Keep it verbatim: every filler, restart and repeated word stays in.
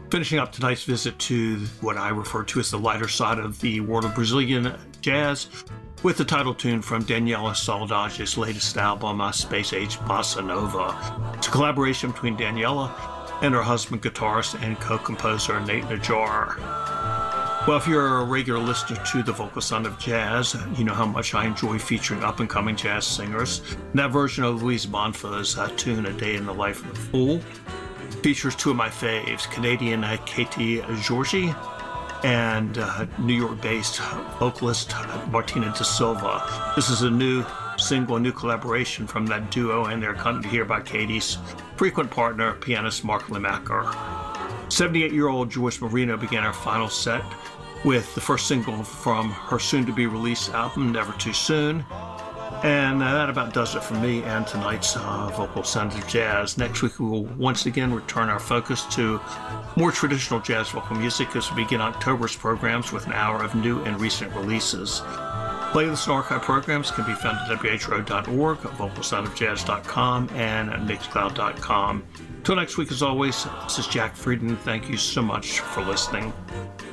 Finishing up tonight's visit to what I refer to as the lighter side of the world of Brazilian jazz with the title tune from Daniela Saudades' latest album, uh, Space Age Bossa Nova. It's a collaboration between Daniela and her husband, guitarist and co-composer Nate Najjar. Well, if you're a regular listener to The Vocal Sound of Jazz, you know how much I enjoy featuring up-and-coming jazz singers. And that version of Louise Bonfa's uh, tune, A Day in the Life of a Fool, features two of my faves, Canadian uh, Katie Georgi and uh, New York-based vocalist Martina Da Silva. This is a new single, a new collaboration from that duo, and they're accompanied here by Katie's frequent partner, pianist Mark Limacker. seventy-eight-year-old Joyce Marino began her final set with the first single from her soon-to-be-released album, Never Too Soon. And uh, that about does it for me and tonight's uh, Vocal Sound of Jazz. Next week, we will once again return our focus to more traditional jazz vocal music as we begin October's programs with an hour of new and recent releases. Playlist and archive programs can be found at w h r o dot org, vocal sound of jazz dot com, and at mixcloud dot com. Till next week, as always, this is Jack Frieden. Thank you so much for listening.